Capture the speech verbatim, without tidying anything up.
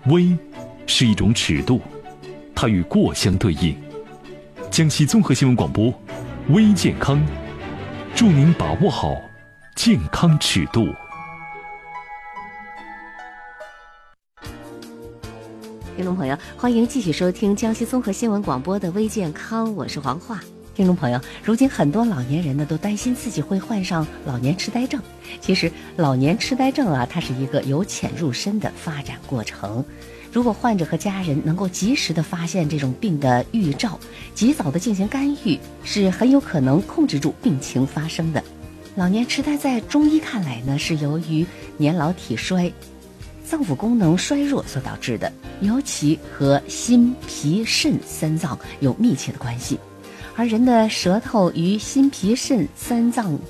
微是一种尺度，它与过相对应。江西综合新闻广播，微健康，祝您把握好健康尺度。 听众朋友，欢迎继续收听江西综合新闻广播的微健康，我是黄华。听众朋友，如今很多老年人呢都担心自己会患上老年痴呆症。其实老年痴呆症啊，它是一个由浅入深的发展过程。如果患者和家人能够及时的发现这种病的预兆，及早的进行干预，是很有可能控制住病情发生的。老年痴呆在中医看来呢，是由于年老体衰、脏腑功能衰弱所导致的，尤其和心、脾、肾三脏有密切的关系。而人的舌头与心、脾、肾三脏